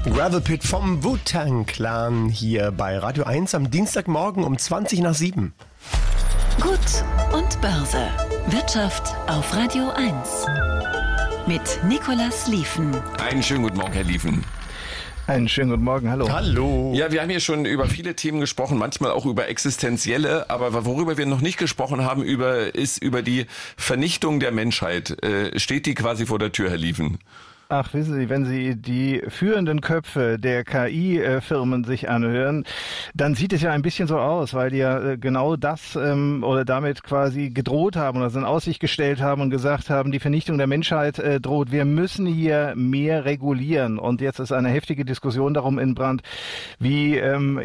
Gravel Pit vom Wu-Tang Clan hier bei Radio 1 am Dienstagmorgen um 7:20. Gut und Börse. Wirtschaft auf Radio 1. Mit Nicolas Lieven. Einen schönen guten Morgen, Herr Lieven. Einen schönen guten Morgen, hallo. Hallo. Ja, wir haben hier schon über viele Themen gesprochen, manchmal auch über existenzielle, aber worüber wir noch nicht gesprochen haben, ist über die Vernichtung der Menschheit. Steht die quasi vor der Tür, Herr Lieven? Ach, wissen Sie, wenn Sie die führenden Köpfe der KI-Firmen sich anhören, dann sieht es ja ein bisschen so aus, weil die ja genau das oder damit quasi gedroht haben oder in Aussicht gestellt haben und gesagt haben, die Vernichtung der Menschheit droht. Wir müssen hier mehr regulieren. Und jetzt ist eine heftige Diskussion darum in Brand, wie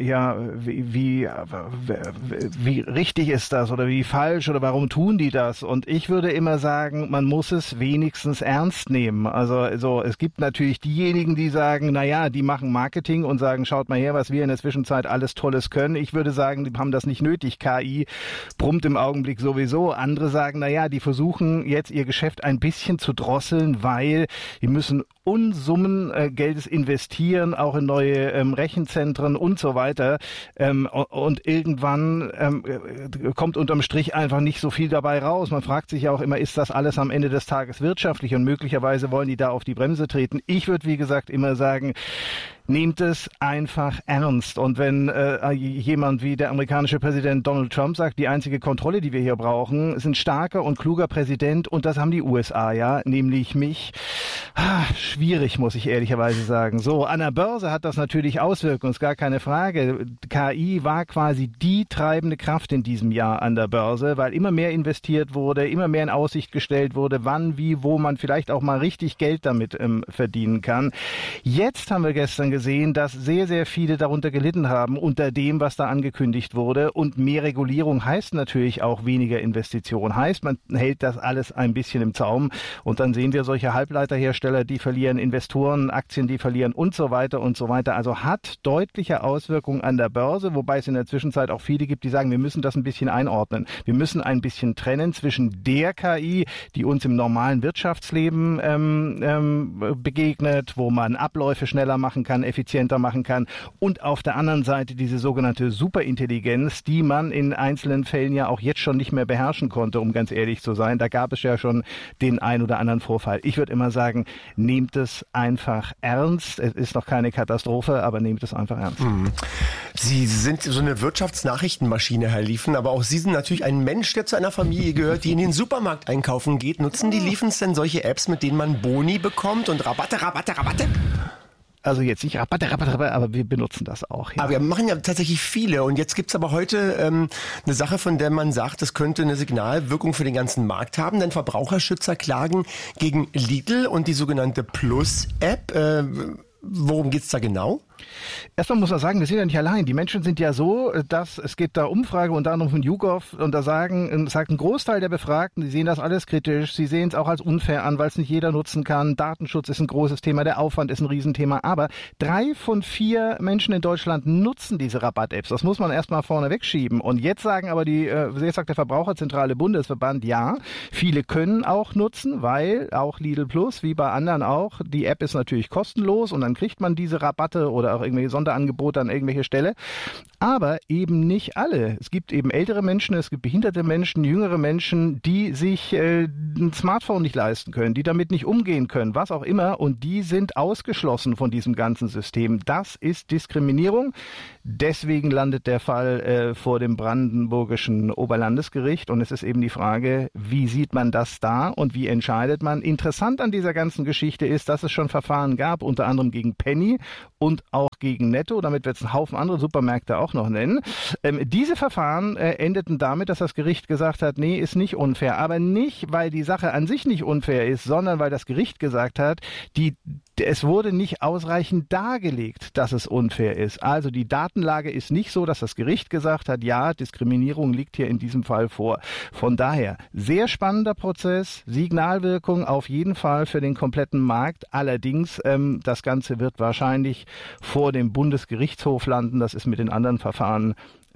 richtig ist das oder wie falsch oder warum tun die das? Und ich würde immer sagen, man muss es wenigstens ernst nehmen. Also es gibt natürlich diejenigen, die sagen, naja, die machen Marketing und sagen, schaut mal her, was wir in der Zwischenzeit alles Tolles können. Ich würde sagen, die haben das nicht nötig. KI brummt im Augenblick sowieso. Andere sagen, naja, die versuchen jetzt ihr Geschäft ein bisschen zu drosseln, weil die müssen Unsummen Geldes investieren, auch in neue Rechenzentren und so weiter. Und irgendwann kommt unterm Strich einfach nicht so viel dabei raus. Man fragt sich ja auch immer, ist das alles am Ende des Tages wirtschaftlich? Und möglicherweise wollen die da auf die Bremse treten. Ich würde, wie gesagt, immer sagen, nehmt es einfach ernst. Und wenn jemand wie der amerikanische Präsident Donald Trump sagt, die einzige Kontrolle, die wir hier brauchen, ist ein starker und kluger Präsident, und das haben die USA ja, nämlich mich. Schwierig, muss ich ehrlicherweise sagen. So, an der Börse hat das natürlich Auswirkungen, ist gar keine Frage. KI war quasi die treibende Kraft in diesem Jahr an der Börse, weil immer mehr investiert wurde, immer mehr in Aussicht gestellt wurde, wann, wie, wo man vielleicht auch mal richtig Geld damit verdienen kann. Jetzt haben wir gestern gesehen, dass sehr, sehr viele darunter gelitten haben unter dem, was da angekündigt wurde. Und mehr Regulierung heißt natürlich auch weniger Investition. Heißt, man hält das alles ein bisschen im Zaum. Und dann sehen wir solche Halbleiterhersteller, die verlieren, Investoren, Aktien, die verlieren und so weiter und so weiter. Also hat deutliche Auswirkungen an der Börse, wobei es in der Zwischenzeit auch viele gibt, die sagen, wir müssen das ein bisschen einordnen. Wir müssen ein bisschen trennen zwischen der KI, die uns im normalen Wirtschaftsleben begegnet, wo man Abläufe schneller machen kann, effizienter machen kann, und auf der anderen Seite diese sogenannte Superintelligenz, die man in einzelnen Fällen ja auch jetzt schon nicht mehr beherrschen konnte, um ganz ehrlich zu sein. Da gab es ja schon den ein oder anderen Vorfall. Ich würde immer sagen, nehmt es einfach ernst. Es ist noch keine Katastrophe, aber nehmt es einfach ernst. Sie sind so eine Wirtschaftsnachrichtenmaschine, Herr Lieven, aber auch Sie sind natürlich ein Mensch, der zu einer Familie gehört, die in den Supermarkt einkaufen geht. Nutzen die Lievens denn solche Apps, mit denen man Boni bekommt und Rabatte? Also jetzt nicht Rabatte, aber wir benutzen das auch. Ja. Aber wir machen ja tatsächlich viele, und jetzt gibt's aber heute eine Sache, von der man sagt, das könnte eine Signalwirkung für den ganzen Markt haben, denn Verbraucherschützer klagen gegen Lidl und die sogenannte Plus-App. Worum geht's da genau? Erstmal muss man sagen, wir sind ja nicht allein. Die Menschen sind ja so, dass es gibt da Umfrage unter anderem von YouGov, und da sagt ein Großteil der Befragten, die sehen das alles kritisch, sie sehen es auch als unfair an, weil es nicht jeder nutzen kann. Datenschutz ist ein großes Thema, der Aufwand ist ein Riesenthema, aber 3 von 4 Menschen in Deutschland nutzen diese Rabatt-Apps. Das muss man erstmal vorne wegschieben. Und jetzt sagen aber jetzt sagt der Verbraucherzentrale Bundesverband, ja, viele können auch nutzen, weil auch Lidl Plus, wie bei anderen auch, die App ist natürlich kostenlos und dann kriegt man diese Rabatte oder auch irgendwelche Sonderangebote an irgendwelche Stelle. Aber eben nicht alle. Es gibt eben ältere Menschen, es gibt behinderte Menschen, jüngere Menschen, die sich ein Smartphone nicht leisten können, die damit nicht umgehen können, was auch immer. Und die sind ausgeschlossen von diesem ganzen System. Das ist Diskriminierung. Deswegen landet der Fall vor dem brandenburgischen Oberlandesgericht. Und es ist eben die Frage, wie sieht man das da und wie entscheidet man? Interessant an dieser ganzen Geschichte ist, dass es schon Verfahren gab, unter anderem gegen Penny und auch gegen Netto. Damit wird es einen Haufen andere Supermärkte auch noch nennen. Diese Verfahren endeten damit, dass das Gericht gesagt hat, nee, ist nicht unfair. Aber nicht, weil die Sache an sich nicht unfair ist, sondern weil das Gericht gesagt hat, es wurde nicht ausreichend dargelegt, dass es unfair ist. Also die Datenlage ist nicht so, dass das Gericht gesagt hat, ja, Diskriminierung liegt hier in diesem Fall vor. Von daher, sehr spannender Prozess, Signalwirkung auf jeden Fall für den kompletten Markt. Allerdings, das Ganze wird wahrscheinlich vor dem Bundesgerichtshof landen. Das ist mit den anderen Verfahren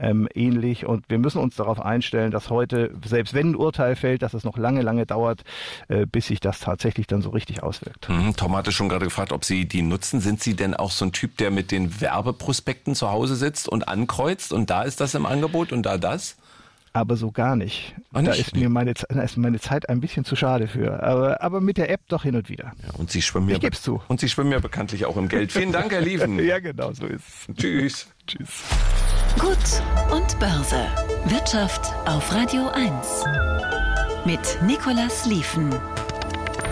ähnlich. Und wir müssen uns darauf einstellen, dass heute, selbst wenn ein Urteil fällt, dass es noch lange, lange dauert, bis sich das tatsächlich dann so richtig auswirkt. Tom hatte schon gerade gefragt, ob Sie die nutzen. Sind Sie denn auch so ein Typ, der mit den Werbeprospekten zu Hause sitzt und ankreuzt und da ist das im Angebot und da das? Aber so gar nicht. Ach, nicht? Da ist mir meine Zeit ein bisschen zu schade für. Aber mit der App doch hin und wieder. Ja, und Sie schwimmen ich geb's zu. Und Sie schwimmen ja bekanntlich auch im Geld. Vielen Dank, Herr Lieven. Ja, genau, so ist es. Tschüss. Tschüss. Gut und Börse. Wirtschaft auf Radio 1. Mit Nicolas Lieven.